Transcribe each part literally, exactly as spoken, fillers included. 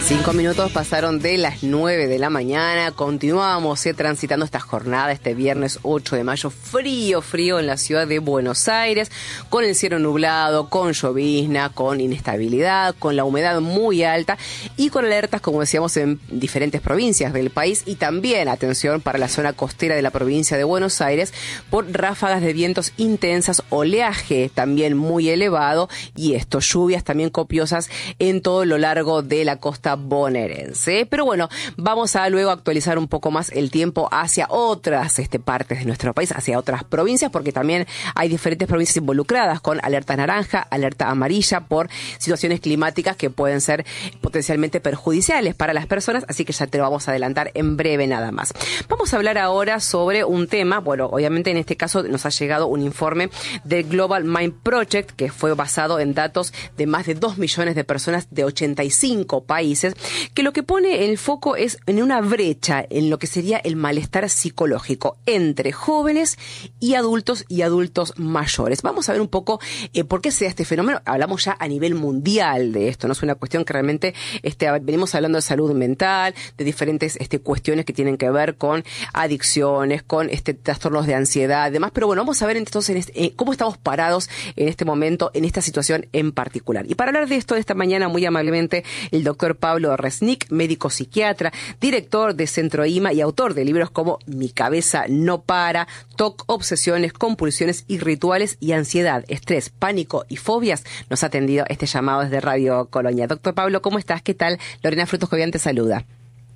Cinco minutos pasaron de las nueve de la mañana. Continuamos eh, transitando esta jornada, este viernes ocho de mayo, frío, frío en la ciudad de Buenos Aires, con el cielo nublado, con llovizna, con inestabilidad, con la humedad muy alta y con alertas, como decíamos, en diferentes provincias del país y también, atención, para la zona costera de la provincia de Buenos Aires, por ráfagas de vientos intensas, oleaje también muy elevado y esto, lluvias también copiosas en todo lo largo de la costa bonaerense. Pero bueno, vamos a luego actualizar un poco más el tiempo hacia otras este, partes de nuestro país, hacia otras provincias, porque también hay diferentes provincias involucradas con alerta naranja, alerta amarilla por situaciones climáticas que pueden ser potencialmente perjudiciales para las personas, así que ya te lo vamos a adelantar en breve nada más. Vamos a hablar ahora sobre un tema, bueno, obviamente en este caso nos ha llegado un informe del Global Mind Project que fue basado en datos de más de dos millones de personas de ochenta y cinco países, que lo que pone el foco es en una brecha en lo que sería el malestar psicológico entre jóvenes y adultos y adultos mayores. Vamos a ver un poco eh, por qué se da este fenómeno. Hablamos ya a nivel mundial de esto, no es una cuestión que realmente este, venimos hablando de salud mental, de diferentes este, cuestiones que tienen que ver con adicciones, con este, trastornos de ansiedad y demás, pero bueno, vamos a ver entonces en este, eh, cómo estamos parados en este momento, en esta situación en particular. Y para hablar de esto de esta mañana, muy amablemente, el doctor Pablo Resnick, médico psiquiatra, director de Centro I M A y autor de libros como Mi cabeza no para, T O C, obsesiones, compulsiones y rituales y ansiedad, estrés, pánico y fobias, nos ha atendido este llamado desde Radio Colonia. Doctor Pablo, ¿cómo estás? ¿Qué tal? Lorena Frutos Jovian te saluda.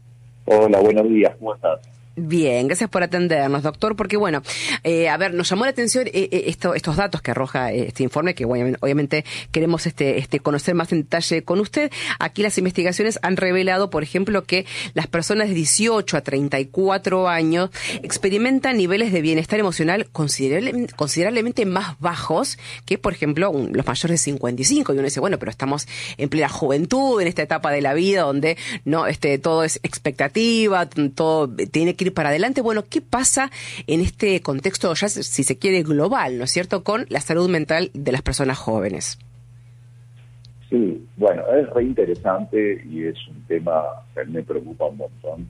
Hola, buenos días, ¿cómo estás? Bien, gracias por atendernos, doctor, porque bueno, eh, a ver, nos llamó la atención eh, esto, estos datos que arroja este informe, que bueno, obviamente queremos este, este conocer más en detalle con usted. Aquí las investigaciones han revelado, por ejemplo, que las personas de dieciocho a treinta y cuatro años experimentan niveles de bienestar emocional considerable, considerablemente más bajos que, por ejemplo, un, los mayores de cincuenta y cinco. Y uno dice, bueno, pero estamos en plena juventud, en esta etapa de la vida donde no, este, todo es expectativa, todo tiene que ir para adelante. Bueno, ¿qué pasa en este contexto, ya si se quiere, global, ¿no es cierto?, con la salud mental de las personas jóvenes? Sí, bueno, es re interesante y es un tema que me preocupa un montón.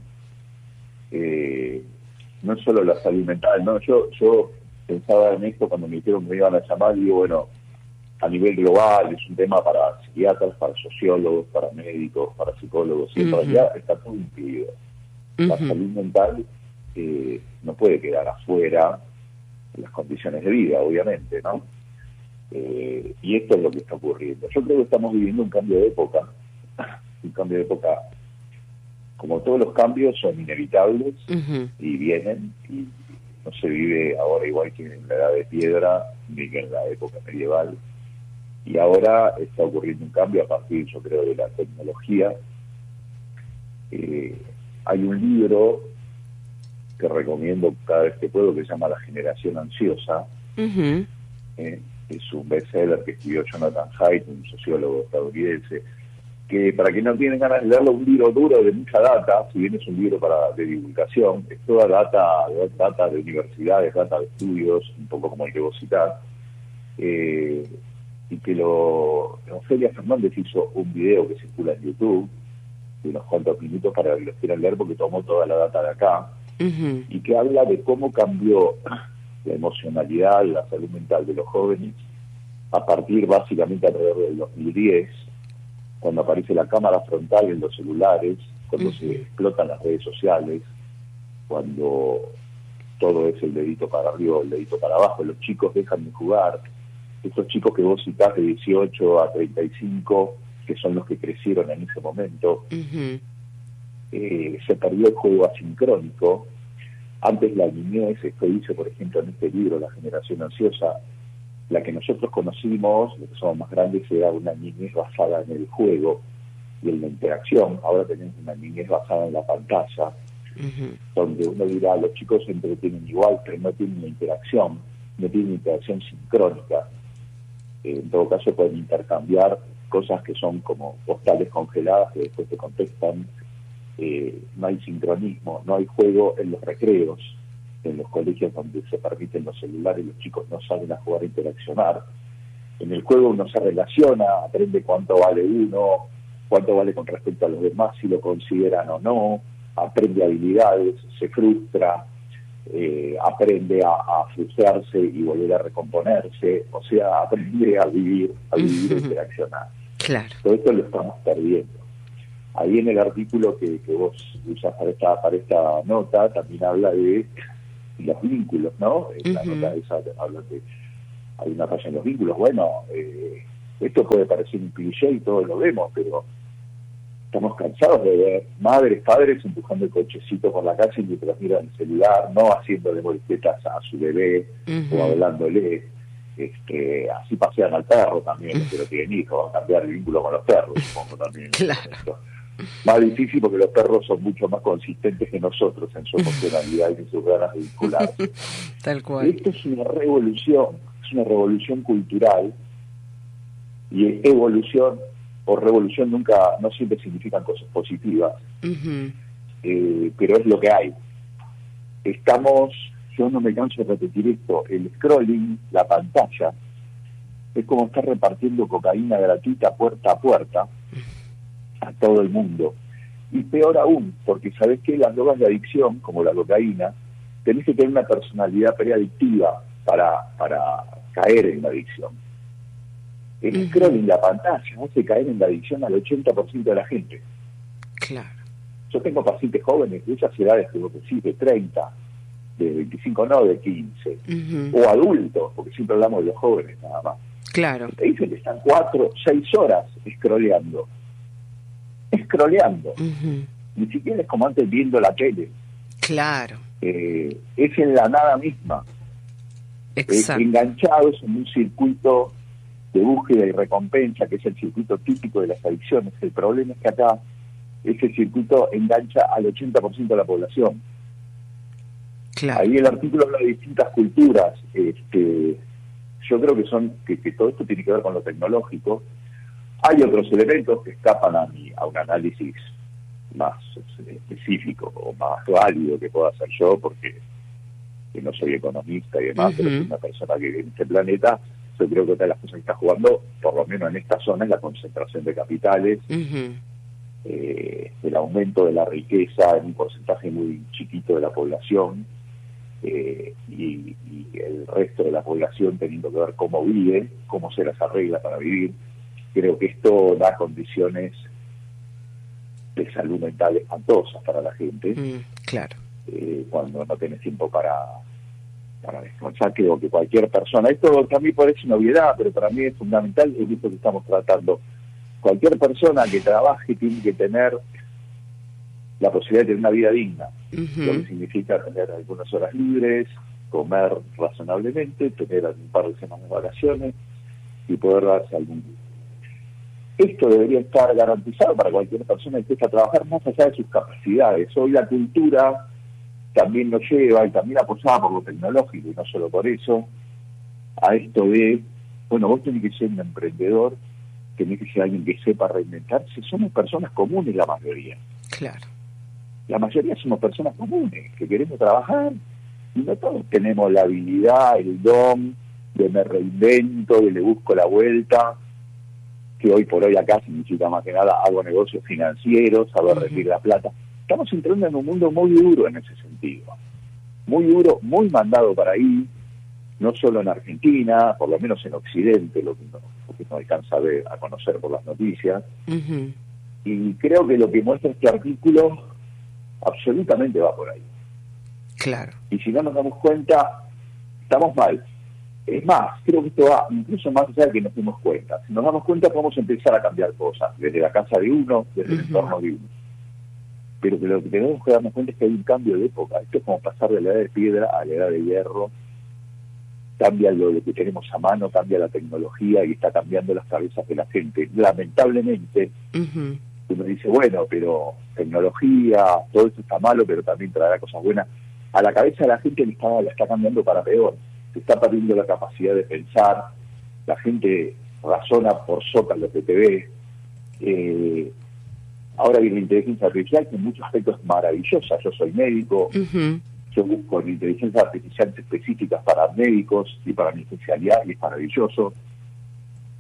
Eh, no solo la salud mental, ¿no? Yo, yo pensaba en esto cuando me dijeron que me iban a llamar y digo, bueno, a nivel global es un tema para psiquiatras, para sociólogos, para médicos, para psicólogos, y en uh-huh. realidad está todo incluido. La uh-huh. salud mental eh, no puede quedar afuera de las condiciones de vida, obviamente, ¿no? Eh, y esto es lo que está ocurriendo. Yo creo que estamos viviendo un cambio de época, un cambio de época, como todos los cambios son inevitables uh-huh. y vienen, y no se vive ahora igual que en la edad de piedra, ni que en la época medieval. Y ahora está ocurriendo un cambio a partir, yo creo, de la tecnología. Eh, Hay un libro que recomiendo cada vez que puedo que se llama La generación ansiosa. Uh-huh. Eh, es un bestseller que escribió Jonathan Haidt, un sociólogo estadounidense, que para quien no tienen ganas de leerlo, un libro duro de mucha data, si bien es un libro para de divulgación, es toda data, data de universidades, data de estudios, un poco como el que vos citás, eh, y que lo Ofelia Fernández hizo un video que circula en YouTube de unos cuantos minutos para que los quieran leer porque tomó toda la data de acá uh-huh. y que habla de cómo cambió la emocionalidad, la salud mental de los jóvenes a partir básicamente alrededor del dos mil diez, cuando aparece la cámara frontal en los celulares, cuando uh-huh. se explotan las redes sociales, cuando todo es el dedito para arriba o el dedito para abajo, los chicos dejan de jugar, esos chicos que vos citás de dieciocho a treinta y cinco, que son los que crecieron en ese momento, uh-huh. eh, se perdió el juego asincrónico. Antes la niñez, esto dice por ejemplo en este libro La generación ansiosa, la que nosotros conocimos, los que somos más grandes, era una niñez basada en el juego y en la interacción. Ahora tenemos una niñez basada en la pantalla, uh-huh. donde uno dirá, los chicos se entretienen igual, pero no tienen la interacción, no tienen interacción sincrónica. Eh, en todo caso pueden intercambiar cosas que son como postales congeladas que después te contestan. Eh, no hay sincronismo, no hay juego en los recreos, en los colegios donde se permiten los celulares, los chicos no salen a jugar, a interaccionar. En el juego uno se relaciona, aprende cuánto vale uno, cuánto vale con respecto a los demás, si lo consideran o no, aprende habilidades, se frustra, eh, aprende a, a frustrarse y volver a recomponerse, o sea, aprende a vivir, a vivir e interaccionar. Claro. Todo esto lo estamos perdiendo. Ahí en el artículo que, que vos usás para esta, para esta nota también habla de los vínculos, ¿no? En la uh-huh. nota esa habla de hay una falla en los vínculos. Bueno, eh, esto puede parecer un cliché y todos lo vemos, pero estamos cansados de ver madres, padres empujando el cochecito por la calle mientras miran el celular, no haciéndole voltetas a su bebé uh-huh. o hablándole. Este, así pasean al perro también, los que no tienen hijos, van a cambiar el vínculo con los perros, supongo también. Claro. Más difícil porque los perros son mucho más consistentes que nosotros en su emocionalidad y en sus ganas de vincularse. Tal cual. Esto es una revolución, es una revolución cultural, y evolución o revolución nunca, no siempre significan cosas positivas, uh-huh. eh, pero es lo que hay. Estamos, yo no me canso de repetir esto, el scrolling, la pantalla, es como estar repartiendo cocaína gratuita puerta a puerta a todo el mundo. Y peor aún, porque sabés que las drogas de adicción, como la cocaína, tenés que tener una personalidad preadictiva para, para caer en la adicción. El uh-huh. scrolling, la pantalla, hace caer en la adicción al ochenta por ciento de la gente. Claro. Yo tengo pacientes jóvenes de esas edades que vos decís, de treinta, de veinticinco no, de quince, uh-huh. o adultos, porque siempre hablamos de los jóvenes nada más. Claro. Te dicen que están cuatro, seis horas scrolleando. Scrolleando. Uh-huh. Ni siquiera es como antes viendo la tele. Claro. Eh, es en la nada misma. Exacto. Eh, enganchados en un circuito de búsqueda y recompensa, que es el circuito típico de las adicciones. El problema es que acá ese circuito engancha al ochenta por ciento de la población. Claro. Ahí el artículo habla de distintas culturas. Este, yo creo que son que, que todo esto tiene que ver con lo tecnológico. Hay otros elementos que escapan a, mi, a un análisis más específico o más válido que pueda hacer yo, porque que no soy economista y demás, uh-huh. pero soy una persona que vive en este planeta. Yo creo que otra de las cosas que está jugando, por lo menos en esta zona, es la concentración de capitales, uh-huh. eh, el aumento de la riqueza en un porcentaje muy chiquito de la población, eh, y, y el resto de la población teniendo que ver cómo vive, cómo se las arregla para vivir. Creo que esto da condiciones de salud mental espantosas para la gente. Mm, claro. Eh, cuando no tenés tiempo para, para descansar, creo que cualquier persona, esto también parece una obviedad, pero para mí es fundamental, es esto que estamos tratando. Cualquier persona que trabaje tiene que tener la posibilidad de tener una vida digna, uh-huh. lo que significa tener algunas horas libres, comer razonablemente, tener un par de semanas de vacaciones y poder darse algún día. Esto debería estar garantizado para cualquier persona que esté a trabajar más allá de sus capacidades. Hoy la cultura también nos lleva, y también apoyada por lo tecnológico, y no solo por eso, a esto de, bueno, vos tenés que ser un emprendedor, tenés que ser alguien que sepa reinventarse. Somos personas comunes la mayoría. Claro. La mayoría somos personas comunes, que queremos trabajar, y no todos tenemos la habilidad, el don, de me reinvento, de le busco la vuelta, que hoy por hoy acá significa más que nada hago negocios financieros, hago uh-huh. rendir la plata. Estamos entrando en un mundo muy duro en ese sentido. Muy duro, muy mandado para ahí, no solo en Argentina, por lo menos en Occidente, lo que no, lo que no alcanza a ver, a conocer por las noticias. Uh-huh. Y creo que lo que muestra este artículo absolutamente va por ahí. Claro. Y si no nos damos cuenta, estamos mal. Es más, creo que esto va incluso más allá de que nos demos cuenta. Si nos damos cuenta, podemos empezar a cambiar cosas, desde la casa de uno, desde uh-huh. el entorno de uno. Pero que lo que tenemos que darnos cuenta es que hay un cambio de época. Esto es como pasar de la edad de piedra a la edad de hierro. Cambia lo que tenemos a mano, cambia la tecnología y está cambiando las cabezas de la gente. Lamentablemente, uh-huh. uno dice, bueno, pero tecnología, todo esto está malo, pero también traerá cosas buenas. A la cabeza de la gente le está, la está cambiando para peor. Se está perdiendo la capacidad de pensar, la gente razona por zócalo que te ve. Eh, ahora viene la inteligencia artificial, que en muchos aspectos es maravillosa. Yo soy médico, uh-huh. yo busco inteligencias artificiales específicas para médicos y para mi especialidad, y es maravilloso.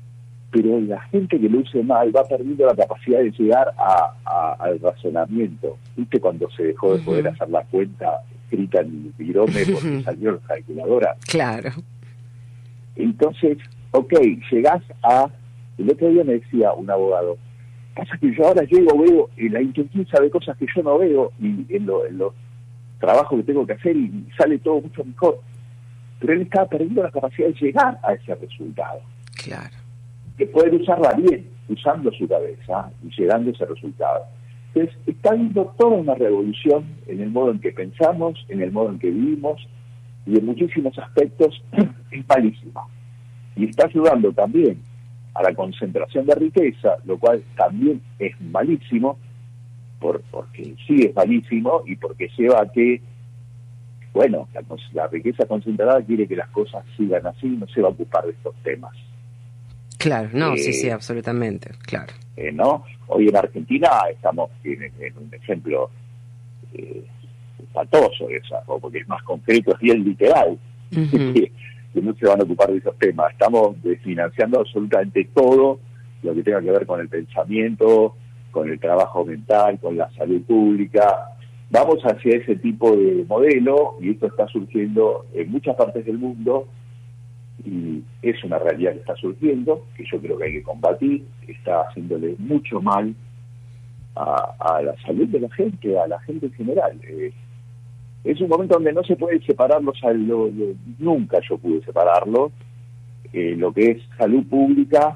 pero la gente que lo use mal va perdiendo la capacidad de llegar a, a, al razonamiento. ¿Viste cuando se dejó de poder uh-huh. hacer la cuenta escrita en el virome porque uh-huh. salió la calculadora? Claro. Entonces, ok, llegás a... El otro día me decía un abogado, pasa que yo ahora llego, veo, y la inteligencia ve cosas que yo no veo, y en, lo, en los trabajos que tengo que hacer, y sale todo mucho mejor. Pero él estaba perdiendo la capacidad de llegar a ese resultado. Claro. Que poder usarla bien, usando su cabeza y llegando a ese resultado. Entonces, está habiendo toda una revolución en el modo en que pensamos, en el modo en que vivimos, y en muchísimos aspectos es malísima. Y está ayudando también a la concentración de riqueza, lo cual también es malísimo, por, porque sí es malísimo, y porque lleva a que, bueno, la, la riqueza concentrada quiere que las cosas sigan así, no se va a ocupar de estos temas. Claro, no, eh, sí, sí, absolutamente, claro. Eh, ¿no? Hoy en Argentina estamos en, en un ejemplo eh, espantoso, esa, porque es más concreto, es bien literal, uh-huh. que, que no se van a ocupar de esos temas. Estamos desfinanciando absolutamente todo lo que tenga que ver con el pensamiento, con el trabajo mental, con la salud pública. Vamos hacia ese tipo de modelo, y esto está surgiendo en muchas partes del mundo, y es una realidad que está surgiendo, que yo creo que hay que combatir, que está haciéndole mucho mal a, a la salud de la gente, a la gente en general. Eh, es un momento donde no se puede separarlos, a lo, lo, nunca yo pude separarlo, eh, lo que es salud pública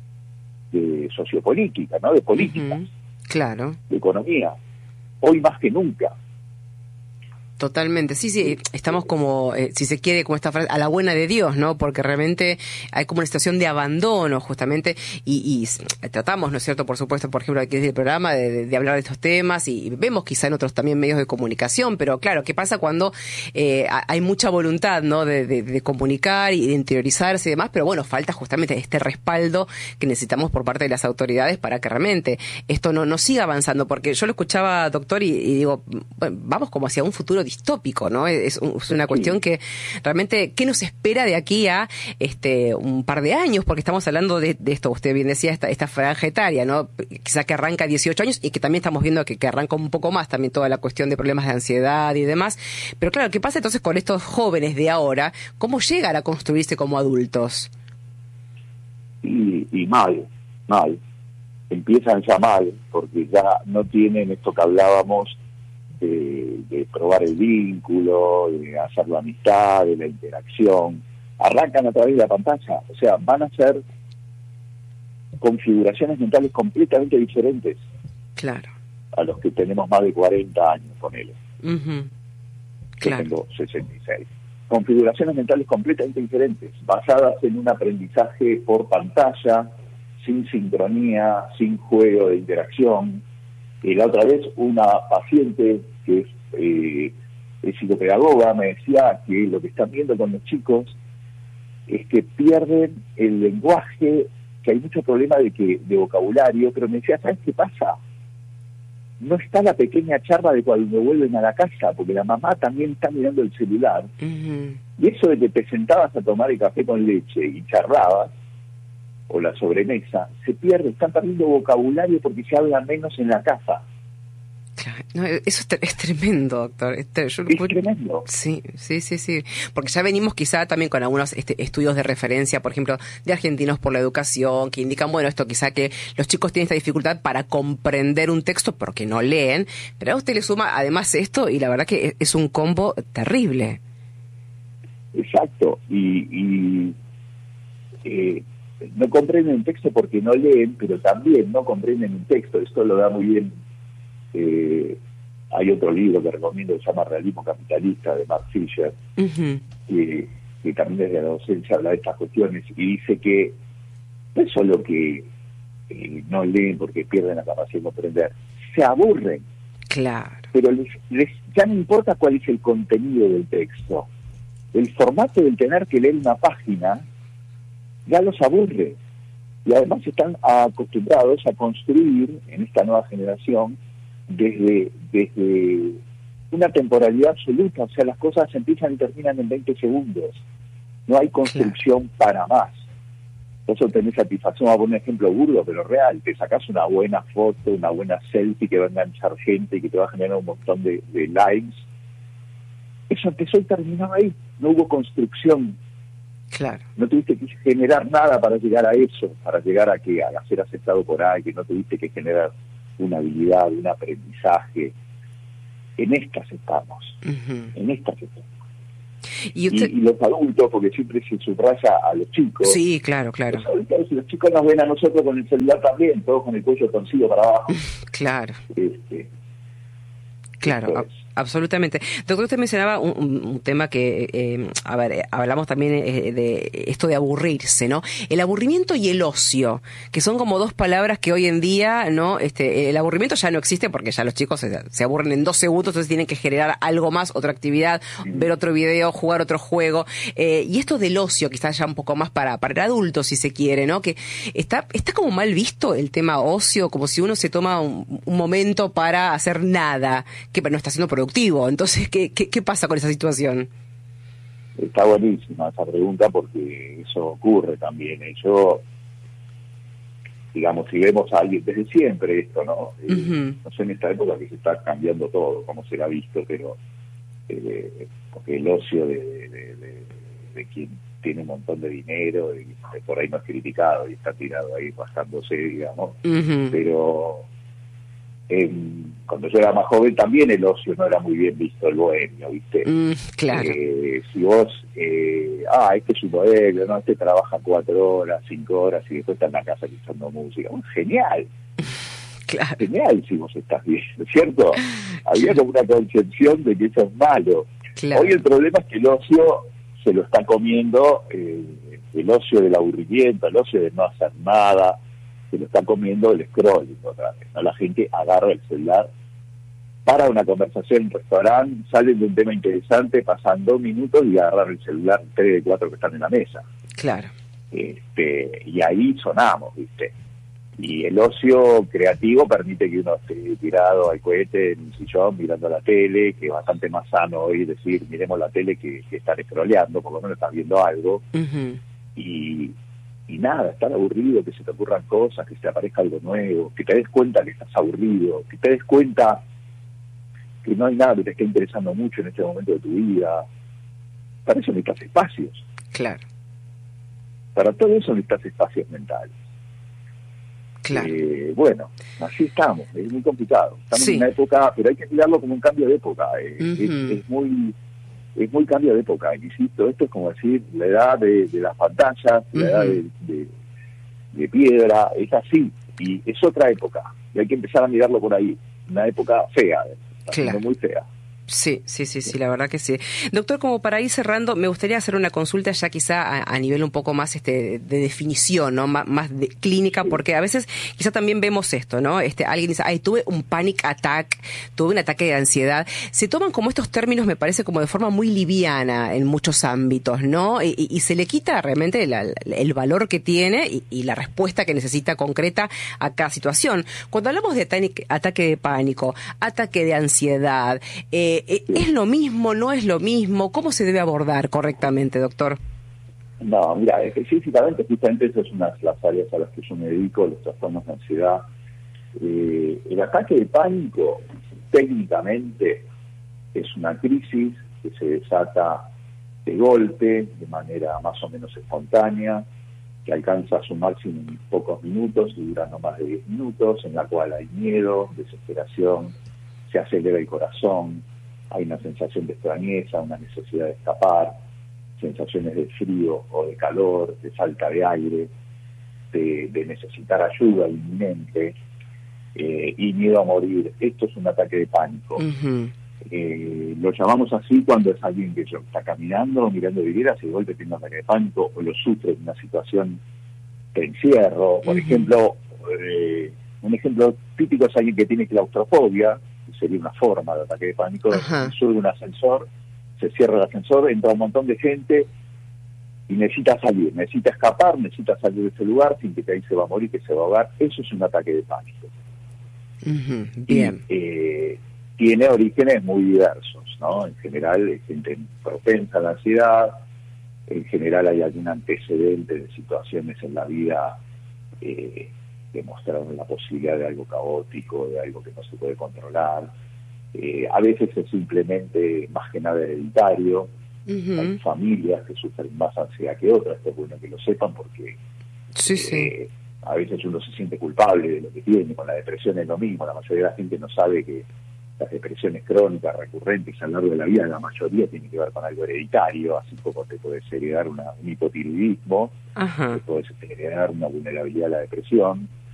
de sociopolítica, ¿no? De política, uh-huh. Claro, de economía, hoy más que nunca. Totalmente, sí, sí, estamos como, eh, si se quiere, como esta frase, a la buena de Dios, ¿no? Porque realmente hay como una situación de abandono, justamente, y, y tratamos, ¿no es cierto?, por supuesto, por ejemplo, aquí desde el programa, de, de, de hablar de estos temas, y vemos quizá en otros también medios de comunicación, pero claro, ¿qué pasa cuando eh, hay mucha voluntad, ¿no?, de, de, de comunicar y de interiorizarse y demás, pero bueno, falta justamente este respaldo que necesitamos por parte de las autoridades para que realmente esto no, no siga avanzando, porque yo lo escuchaba, doctor, y, y digo, bueno, vamos como hacia un futuro distópico, ¿no? Es, es una cuestión que realmente, ¿qué nos espera de aquí a este un par de años? Porque estamos hablando de, de esto, usted bien decía, esta, esta franja etaria, ¿no? Quizá que arranca a dieciocho años y que también estamos viendo que, que arranca un poco más también toda la cuestión de problemas de ansiedad y demás. Pero claro, ¿qué pasa entonces con estos jóvenes de ahora? ¿Cómo llegan a construirse como adultos? Y, y mal, mal. Empiezan ya mal, porque ya no tienen esto que hablábamos De, de probar el vínculo, de hacer la amistad, de la interacción. Arrancan a través de la pantalla, o sea, van a ser configuraciones mentales completamente diferentes. Claro. A los que tenemos más de cuarenta años, ponele. Uh-huh. Claro. Yo tengo sesenta y seis. Configuraciones mentales completamente diferentes, basadas en un aprendizaje por pantalla, sin sincronía, sin juego de interacción. Y la otra vez una paciente que es, eh, es psicopedagoga me decía que lo que están viendo con los chicos es que pierden el lenguaje, que hay mucho problema de que de vocabulario, pero me decía, ¿sabes qué pasa? No está la pequeña charla de cuando vuelven a la casa, porque la mamá también está mirando el celular. Uh-huh. Y eso de que te sentabas a tomar el café con leche y charlabas, o la sobremesa, se pierde, están perdiendo vocabulario porque se habla menos en la casa. Claro, no, eso es, es tremendo, doctor. Este, yo, es tremendo. Sí, sí, sí, sí. Porque ya venimos quizá también con algunos este, estudios de referencia, por ejemplo, de Argentinos por la Educación, que indican, bueno, esto quizá que los chicos tienen esta dificultad para comprender un texto porque no leen, pero a usted le suma además esto y la verdad que es, es un combo terrible. Exacto, y... y eh, no comprenden un texto porque no leen, pero también no comprenden un texto. Esto lo da muy bien. Eh, hay otro libro que recomiendo que se llama Realismo Capitalista, de Mark Fisher, uh-huh. que, que también desde la docencia habla de estas cuestiones y dice que no es solo que eh, no leen porque pierden la capacidad de comprender, se aburren. Claro. Pero les, les ya no importa cuál es el contenido del texto. El formato del tener que leer una página ya los aburre, y además están acostumbrados a construir en esta nueva generación desde, desde una temporalidad absoluta, o sea, las cosas empiezan y terminan en veinte segundos, no hay construcción claro. para más. vos obtenés satisfacción, voy a poner un ejemplo burdo, pero real, te sacás una buena foto, una buena selfie que va a enganchar gente y que te va a generar un montón de, de likes. Eso empezó y terminó ahí, no hubo construcción. Claro. No tuviste que generar nada para llegar a eso, para llegar a que a ser aceptado por alguien, no tuviste que generar una habilidad, un aprendizaje. En estas estamos, uh-huh. en estas estamos. ¿Y, usted... y, y los adultos, porque siempre se subraya a los chicos. Sí, claro, claro. Los adultos, los chicos nos ven a nosotros con el celular también, todos con el cuello torcido para abajo. Claro. Este, claro, a- absolutamente. Doctor, usted mencionaba un, un, un tema que, eh, a ver, hablamos también eh, de esto de aburrirse, ¿no? El aburrimiento y el ocio, que son como dos palabras que hoy en día, ¿no? Este, el aburrimiento ya no existe porque ya los chicos se, se aburren en dos segundos, entonces tienen que generar algo más, otra actividad, mm. ver otro video, jugar otro juego. Eh, y esto del ocio, quizás ya un poco más para, para el adulto, si se quiere, ¿no? Que está, está como mal visto el tema ocio, como si uno se toma un, un momento para hacer nada, que no está siendo productivo. Entonces, ¿qué, qué, ¿qué pasa con esa situación? Está buenísima esa pregunta porque eso ocurre también. Yo, digamos, si vemos a alguien desde siempre esto, ¿no? Eh, uh-huh. No sé en esta época que se está cambiando todo, como se ha visto, pero eh, porque el ocio de, de, de, de, de quien tiene un montón de dinero y por ahí no es criticado y está tirado ahí bajándose, digamos, uh-huh. pero... Eh, cuando yo era más joven también el ocio no era muy bien visto, el bohemio, ¿viste? Mm, claro. Eh, si vos, eh, ah, este es un bohemio, ¿no? Este trabaja cuatro horas, cinco horas y después está en la casa escuchando música. Bueno, genial. Claro. Genial si vos estás bien, ¿cierto? Había como una concepción de que eso es malo. Claro. Hoy el problema es que el ocio se lo está comiendo, eh, el ocio del aburrimiento, el ocio de no hacer nada, se lo está comiendo el scrolling otra vez, ¿no? La gente agarra el celular para una conversación en un restaurante, salen de un tema interesante, pasan dos minutos y agarran el celular tres de cuatro que están en la mesa. Claro. Este, y ahí sonamos, ¿viste? Y el ocio creativo permite que uno esté tirado al cohete en un sillón mirando la tele, que es bastante más sano hoy decir, miremos la tele que, que estar scrolleando, por lo menos estás viendo algo. Uh-huh. Y... y nada, estar aburrido, que se te ocurran cosas, que se te aparezca algo nuevo, que te des cuenta que estás aburrido, que te des cuenta que no hay nada que te esté interesando mucho en este momento de tu vida. Para eso necesitas espacios. Claro. Para todo eso necesitas espacios mentales. Claro. Eh, bueno, así estamos, es muy complicado. Estamos sí. en una época, pero hay que mirarlo como un cambio de época. Eh, uh-huh. es, es muy... es muy cambio de época, insisto, esto es como decir la edad de, de las pantallas, uh-huh. la edad de, de, de piedra, es así, y es otra época, y hay que empezar a mirarlo por ahí, una época fea, está claro. siendo muy fea. Sí, sí, sí, sí, la verdad que sí. Doctor, como para ir cerrando, me gustaría hacer una consulta ya quizá a, a nivel un poco más este de definición, ¿no? Más, más de clínica, sí. Porque a veces quizá también vemos esto, ¿no? Este, alguien dice, ay, tuve un panic attack, tuve un ataque de ansiedad. Se toman como estos términos, me parece, como de forma muy liviana en muchos ámbitos, ¿no? Y, y, y se le quita realmente la, el valor que tiene y, y la respuesta que necesita concreta a cada situación. Cuando hablamos de ataque, ataque de pánico, ataque de ansiedad, eh, ¿es lo mismo, no es lo mismo? ¿Cómo se debe abordar correctamente, doctor? No, mira, específicamente, justamente esas son las, las áreas a las que yo me dedico, los trastornos de ansiedad. Eh, el ataque de pánico, técnicamente, es una crisis que se desata de golpe, de manera más o menos espontánea, que alcanza su máximo en pocos minutos y dura no más de diez minutos, en la cual hay miedo, desesperación, se acelera el corazón, hay una sensación de extrañeza, una necesidad de escapar, sensaciones de frío o de calor, de falta de aire, de, de necesitar ayuda inminente eh, y miedo a morir. Esto es un ataque de pánico. Uh-huh. Eh, lo llamamos así cuando es alguien que está caminando, mirando vidrieras y de golpe tiene un ataque de pánico o lo sufre en una situación de encierro. Por uh-huh. ejemplo, eh, un ejemplo típico es alguien que tiene claustrofobia, sería una forma de ataque de pánico, uh-huh. sube un ascensor, se cierra el ascensor, entra un montón de gente y necesita salir, necesita escapar, necesita salir de ese lugar sin que ahí se va a morir, que se va a ahogar. Eso es un ataque de pánico. Uh-huh. Bien. Y, eh, tiene orígenes muy diversos, ¿no? En general, hay gente propensa a la ansiedad, en general hay algún antecedente de situaciones en la vida eh, que mostraron la posibilidad de algo caótico, de algo que no se puede controlar. Eh, a veces es simplemente más que nada hereditario. Uh-huh. Hay familias que sufren más ansiedad que otras, es bueno que lo sepan porque sí, eh, sí. a veces uno se siente culpable de lo que tiene. Con la depresión es lo mismo, la mayoría de la gente no sabe que las depresiones crónicas recurrentes a lo largo de la vida, la mayoría tienen que ver con algo hereditario, así como te puedes heredar una, un hipotiroidismo, uh-huh. te puedes heredar una vulnerabilidad a la depresión.